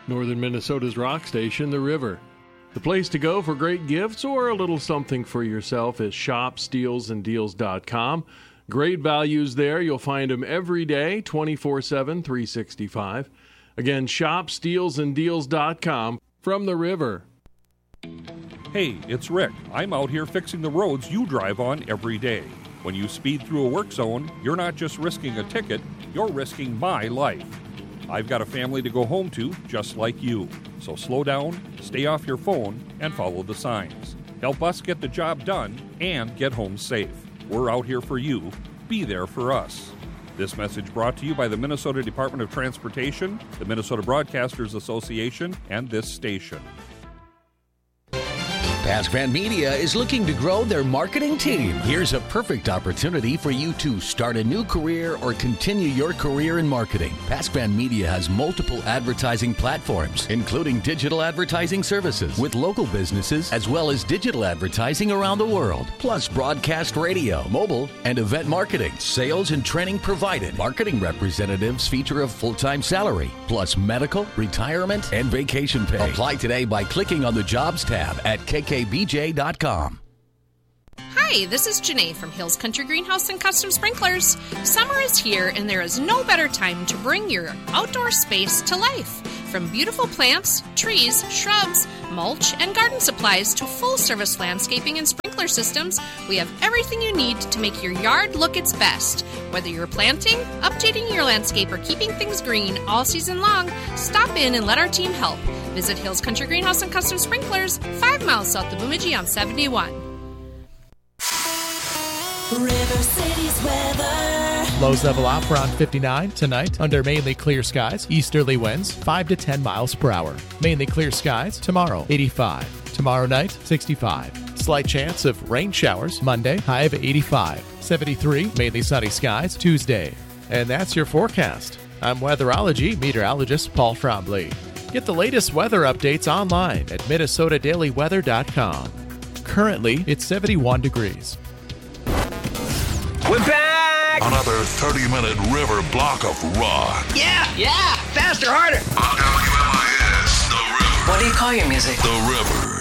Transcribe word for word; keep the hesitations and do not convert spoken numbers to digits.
Northern Minnesota's rock station, The River. The place to go for great gifts or a little something for yourself is shop steels and deals dot com. Great values there. You'll find them every day, twenty-four seven, three sixty-five. Again, shop steels and deals dot com from The River. Hey, it's Rick. I'm out here fixing the roads you drive on every day. When you speed through a work zone, you're not just risking a ticket, you're risking my life. I've got a family to go home to, just like you. So slow down, stay off your phone, and follow the signs. Help us get the job done and get home safe. We're out here for you. Be there for us. This message brought to you by the Minnesota Department of Transportation, the Minnesota Broadcasters Association, and this station. PaskVan Media is looking to grow their marketing team. Here's a perfect opportunity for you to start a new career or continue your career in marketing. PaskVan Media has multiple advertising platforms, including digital advertising services with local businesses, as well as digital advertising around the world, plus broadcast radio, mobile, and event marketing. Sales and training provided. Marketing representatives feature a full-time salary, plus medical, retirement, and vacation pay. Apply today by clicking on the Jobs tab at K K B J dot com. Hi, this is Janae from Hills Country Greenhouse and Custom Sprinklers. Summer is here, and there is no better time to bring your outdoor space to life. From beautiful plants, trees, shrubs, mulch, and garden supplies to full-service landscaping and sprinkler systems, we have everything you need to make your yard look its best. Whether you're planting, updating your landscape, or keeping things green all season long, stop in and let our team help. Visit Hills Country Greenhouse and Custom Sprinklers, five miles south of Bemidji on seventy-one. River City's weather. Lows level out around fifty-nine tonight under mainly clear skies. Easterly winds five to ten miles per hour. Mainly clear skies tomorrow, eighty-five. Tomorrow night, sixty-five. Slight chance of rain showers Monday, high of eighty-five. seventy-three, mainly sunny skies Tuesday. And that's your forecast. I'm weatherology meteorologist Paul Trombley. Get the latest weather updates online at Minnesota Daily Weather dot com. Currently, it's seventy-one degrees. We're back! Another thirty-minute river block of rock. Yeah, yeah! Faster, harder! On W M I S, The River. What do you call your music? The River.